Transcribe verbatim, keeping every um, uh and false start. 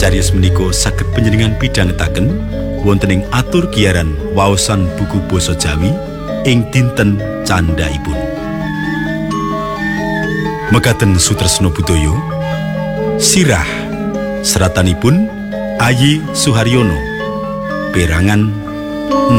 cariyos menika saged panjenengan pidhangetaken wonten ing atur giaran waosan buku basa Jawi ing dinten candhaipun. Mekaten sutresna budaya sirah seratanipun Ayi Suharyono perangan